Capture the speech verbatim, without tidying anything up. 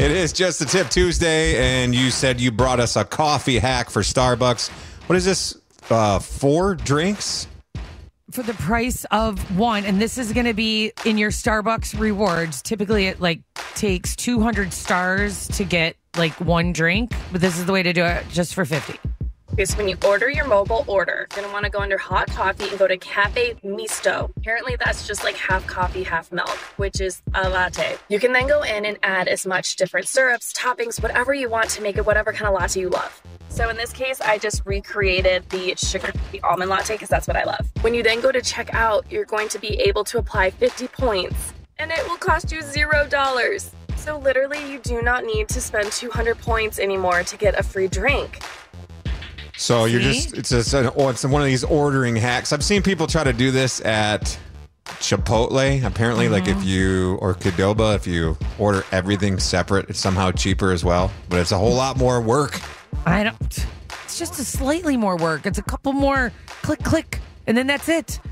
It is Just a Tip Tuesday, and you said you brought us a coffee hack for Starbucks. What is this? Uh, four drinks? For the price of one, and this is going to be in your Starbucks rewards. Typically, it like takes two hundred stars to get like one drink, but this is the way to do it, just for fifty. Okay, so when you order your mobile order, you're going to want to go under hot coffee and go to Cafe Misto. Apparently, that's just like half coffee, half milk, which is a latte. You can then go in and add as much different syrups, toppings, whatever you want to make it whatever kind of latte you love. So in this case, I just recreated the sugar free almond latte because that's what I love. When you then go to check out, you're going to be able to apply fifty points, and it will cost you zero dollars. So literally, you do not need to spend two hundred points anymore to get a free drink. So you're See? just, it's, just an, oh, it's one of these ordering hacks. I've seen people try to do this at Chipotle. Apparently, Mm-hmm. like if you, or Qdoba, if you order everything separate, it's somehow cheaper as well. But it's a whole lot more work. I don't. It's just a slightly more work. It's a couple more click, click, and then that's it.